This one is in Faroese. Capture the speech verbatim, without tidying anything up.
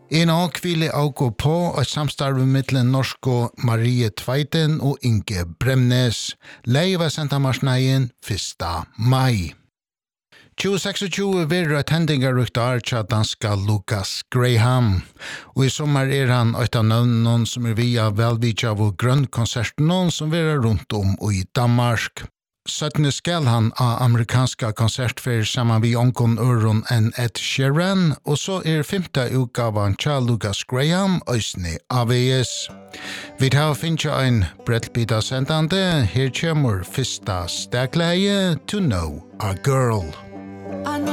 En av kvile auko på et samstarve mittlen norsko Marie Tveiten og Inge Bremnes. Leiva senta marsneien fyrsta mai. tjue tjue vil et hendingaruktar tja danska Lucas Graham. Og i sommar er han et av nøvnen som er via velvidja av grønnkonserten som vil rundt om og i Danmark. Søttene skal han av amerikanska konsertfer sammen vi onkon øron enn Ed Sheeran, og så er femte utgavan tja Lucas Graham øysne A V S. Vi tar finnes en brettbita sendande, her kommer fyrsta stakleie To Know a Girl.